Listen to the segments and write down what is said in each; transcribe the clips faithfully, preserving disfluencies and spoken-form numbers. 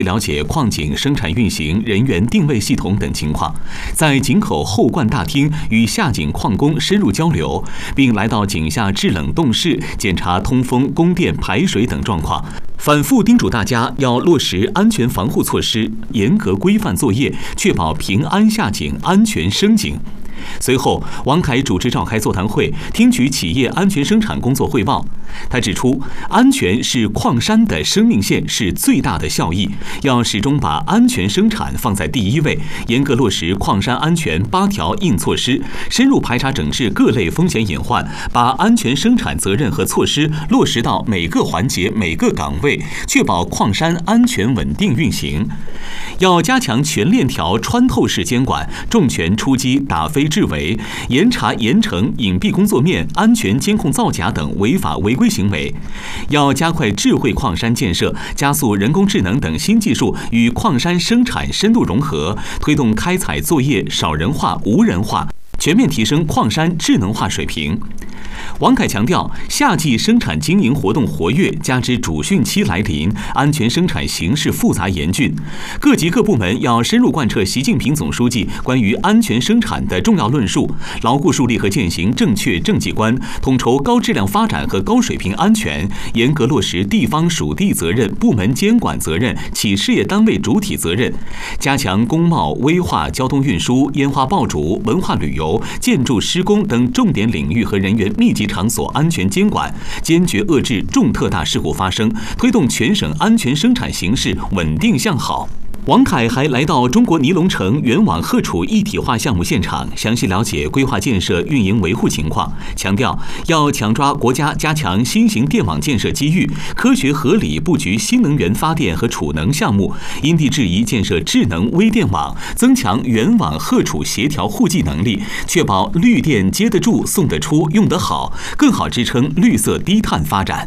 了解矿井生产运行、人员定位系统等情况，在井口后灌大厅与下井矿工深入交流，并来到井下制冷冻室检查通风、供电、排水等状况，反复叮嘱大家要落实安全防护措施，严格规范作业，确保平安下井、安全升井。随后，王凯主持召开座谈会，听取企业安全生产工作汇报。他指出，安全是矿山的生命线，是最大的效益，要始终把安全生产放在第一位，严格落实矿山安全八条硬措施，深入排查整治各类风险隐患，把安全生产责任和措施落实到每个环节、每个岗位，确保矿山安全稳定运行。要加强全链条穿透式监管，重拳出击打非治伪，严查严惩隐蔽工作面、安全监控造假等违法违规行为。要加快智慧矿山建设，加速人工智能等新技术与矿山生产深度融合，推动开采作业少人化、无人化，全面提升矿山智能化水平。王凯强调，夏季生产经营活动活跃，加之主汛期来临，安全生产形势复杂严峻，各级各部门要深入贯彻习近平总书记关于安全生产的重要论述，牢固树立和践行正确政绩观，统筹高质量发展和高水平安全，严格落实地方属地责任、部门监管责任、企事业单位主体责任，加强工贸、危化、交通运输、烟花爆竹、文化旅游、建筑施工等重点领域和人员密集场所安全监管，坚决遏制重特大事故发生，推动全省安全生产形势稳定向好。王凯还来到中国尼龙城原网荷储一体化项目现场，详细了解规划建设、运营维护情况，强调要强抓国家加强新型电网建设机遇，科学合理布局新能源发电和储能项目，因地制宜建设智能微电网，增强原网荷储协调互济能力，确保绿电接得住、送得出、用得好，更好支撑绿色低碳发展。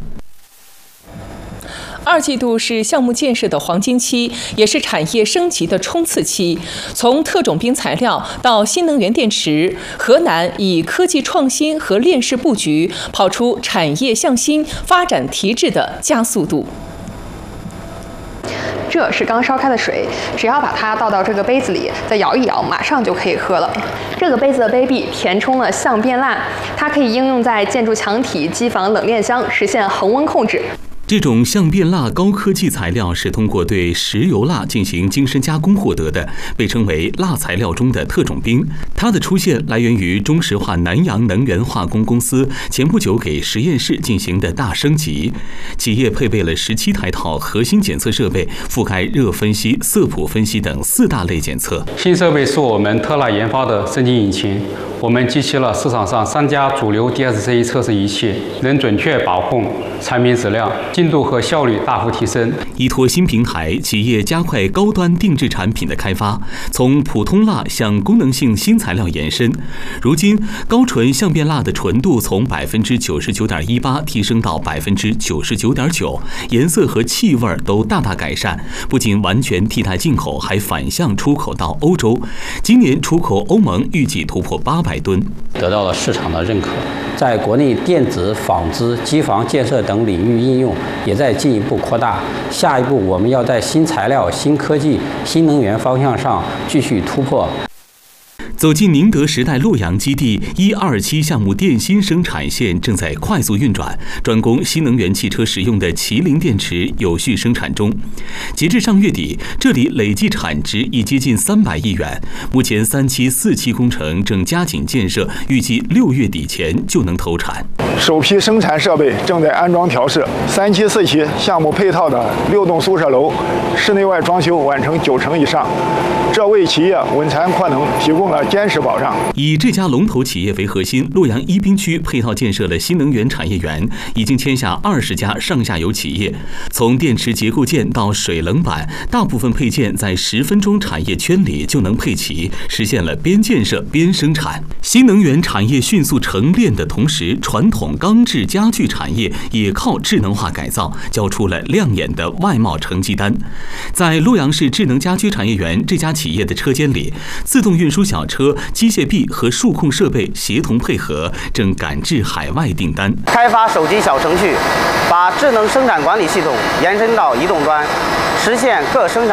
二季度是项目建设的黄金期，也是产业升级的冲刺期。从特种兵材料到新能源电池，河南以科技创新和链式布局，跑出产业向新、发展提质的加速度。 这是刚烧开的水，只要把它倒到这个杯子里，再摇一摇，马上就可以喝了。这个杯子的杯壁填充了相变蜡，它可以应用在建筑墙体、机房冷链箱，实现恒温控制。 这种相变蜡高科技材料是通过对石油蜡进行精深加工获得的，被称为蜡材料中的特种兵。它的出现来源于中石化南阳能源化工公司前不久给实验室进行的大升级。企业配备了十七台套核心检测设备，覆盖热分析、色谱分析等四大类检测。 新设备是我们特蜡研发的升级引擎。我们集齐了市场上三家主流 D S C 测试仪器，能准确把控产品质量，进度和效率大幅提升。 依托新平台，企业加快高端定制产品的开发，从普通蜡向功能性新材料延伸。如今，高纯相变蜡的纯度从百分之九十九点一八提升到百分之九十九点九，颜色和气味都大大改善。不仅完全替代进口，还反向出口到欧洲。今年出口欧盟预计突破八百吨， 得到了市场的认可。在国内电子、纺织、机房建设等领域应用也在进一步扩大。下一步，我们要在新材料、新科技、新能源方向上继续突破。 走进宁德时代洛阳基地一二期项目电芯生产线正在快速运转，专供新能源汽车使用的麒麟电池有序生产中。截至上月底，这里累计产值已接近三百亿元。目前三期、四期工程正加紧建设，预计六月底前就能投产。 首批生产设备正在安装调试，三期、四期项目配套的六栋宿舍楼室内外装修完成九成以上，这为企业稳产扩能提供了坚实保障。 以这家龙头企业为核心，洛阳宜宾区配套建设了新能源产业园，已经签下二十家上下游企业。从电池结构件到水冷板，大部分配件在十分钟产业圈里就能配齐，实现了边建设边生产。新能源产业迅速成链的同时，传统统钢制家具产业也靠智能化改造，交出了亮眼的外贸成绩单。在洛阳市智能家居产业园这家企业的车间里，自动运输小车、机械臂和数控设备协同配合，正赶制海外订单。 开发手机小程序，把智能生产管理系统延伸到移动端，实现各生产